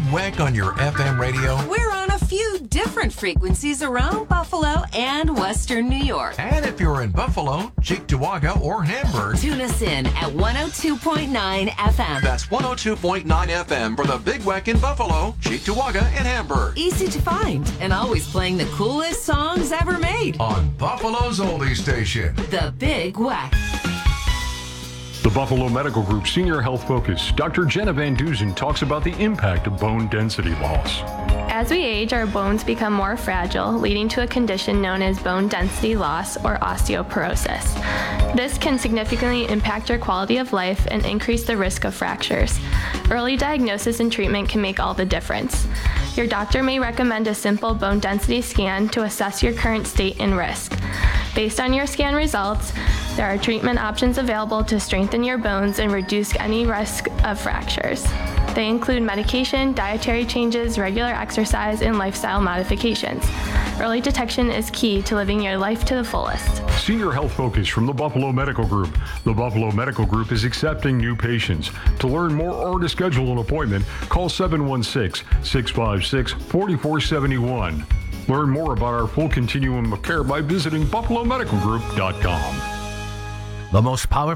Weck on your FM radio. We're on a few different frequencies around Buffalo and Western New York. And if you're in Buffalo, Cheektowaga, or Hamburg, Tune us in at 102.9 FM. that's 102.9 FM for the Big Weck in Buffalo, Cheektowaga, and Hamburg. Easy to find and always playing the coolest songs ever made. On Buffalo's oldie station. The Big Weck. The Buffalo Medical Group Senior Health Focus, Dr. Jenna Van Duzen talks about the impact of bone density loss. As we age, our bones become more fragile, leading to a condition known as bone density loss or osteoporosis. This can significantly impact your quality of life and increase the risk of fractures. Early diagnosis and treatment can make all the difference. Your doctor may recommend a simple bone density scan to assess your current state and risk. Based on your scan results, there are treatment options available to strengthen your bones and reduce any risk of fractures. They include medication, dietary changes, regular exercise, and lifestyle modifications. Early detection is key to living your life to the fullest. Senior Health Focus from the Buffalo Medical Group. The Buffalo Medical Group is accepting new patients. To learn more or to schedule an appointment, call 716-656-4471. Learn more about our full continuum of care by visiting buffalomedicalgroup.com. The most powerful